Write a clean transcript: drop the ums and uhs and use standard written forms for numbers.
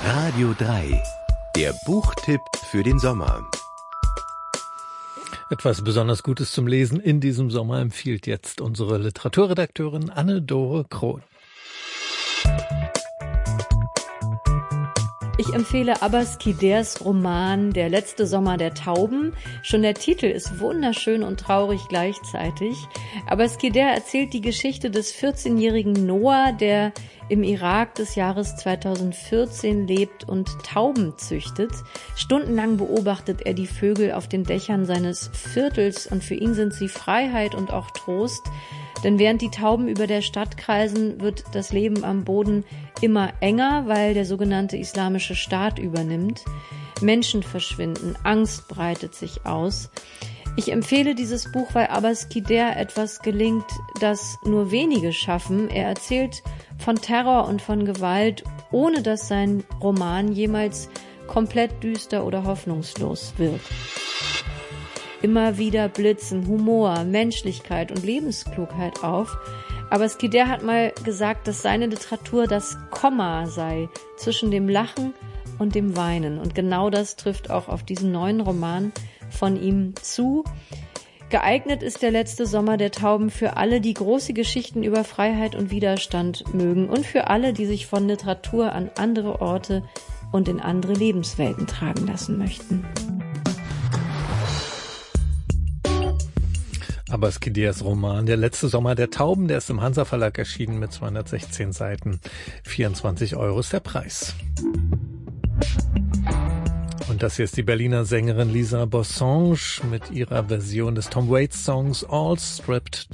Radio 3, der Buchtipp für den Sommer. Etwas besonders Gutes zum Lesen in diesem Sommer empfiehlt jetzt unsere Literaturredakteurin Anne-Dore Krohn. Ich empfehle Abbas Kiders Roman »Der letzte Sommer der Tauben«. Schon der Titel ist wunderschön und traurig gleichzeitig. Abbas Kider erzählt die Geschichte des 14-jährigen Noah, der im Irak des Jahres 2014 lebt und Tauben züchtet. Stundenlang beobachtet er die Vögel auf den Dächern seines Viertels und für ihn sind sie Freiheit und auch Trost. Denn während die Tauben über der Stadt kreisen, wird das Leben am Boden immer enger, weil der sogenannte Islamische Staat übernimmt. Menschen verschwinden, Angst breitet sich aus. Ich empfehle dieses Buch, weil Abbas Kider etwas gelingt, das nur wenige schaffen. Er erzählt von Terror und von Gewalt, ohne dass sein Roman jemals komplett düster oder hoffnungslos wird. Immer wieder blitzen Humor, Menschlichkeit und Lebensklugheit auf. Aber Kider hat mal gesagt, dass seine Literatur das Komma sei zwischen dem Lachen und dem Weinen. Und genau das trifft auch auf diesen neuen Roman von ihm zu. Geeignet ist der letzte Sommer der Tauben für alle, die große Geschichten über Freiheit und Widerstand mögen und für alle, die sich von Literatur an andere Orte und in andere Lebenswelten tragen lassen möchten. Abbas Kiders Roman »Der letzte Sommer der Tauben«, der ist im Hansa Verlag erschienen mit 216 Seiten. 24 € ist der Preis. Und das hier ist die Berliner Sängerin Lisa Bossange mit ihrer Version des Tom Waits Songs All Stripped